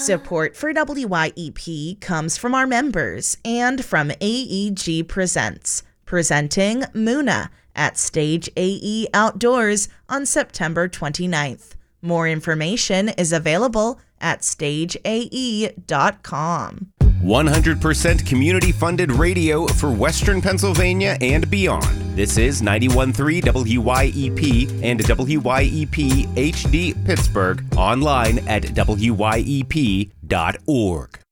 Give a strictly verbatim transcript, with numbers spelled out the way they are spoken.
Support for W Y E P comes from our members and from A E G Presents, presenting Muna at Stage A E Outdoors on September twenty-ninth. More information is available at stage a e dot com. one hundred percent community-funded radio for Western Pennsylvania and beyond. This is ninety-one point three W Y E P and W Y E P H D Pittsburgh, online at W Y E P dot org.